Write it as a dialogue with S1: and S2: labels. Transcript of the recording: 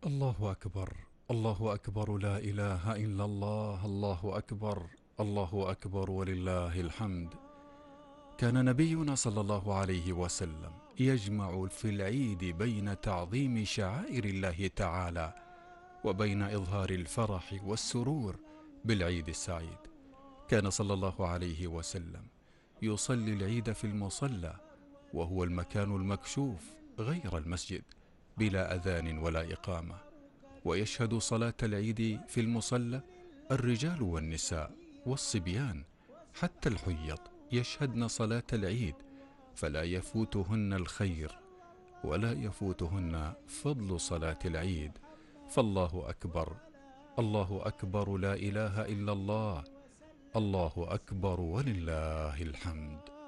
S1: الله أكبر. الله أكبر، لا إله إلا الله. الله أكبر. الله أكبر ولله الحمد. كان نبينا صلى الله عليه وسلم يجمع في العيد بين تعظيم شعائر الله تعالى وبين إظهار الفرح والسرور بالعيد السعيد. كان صلى الله عليه وسلم يصلي العيد في المصلى، وهو المكان المكشوف غير المسجد، بلا أذان ولا إقامة. ويشهد صلاة العيد في المصلى الرجال والنساء والصبيان، حتى الحيض يشهدن صلاة العيد، فلا يفوتهن الخير ولا يفوتهن فضل صلاة العيد. فالله أكبر. الله أكبر، لا إله إلا الله. الله أكبر ولله الحمد.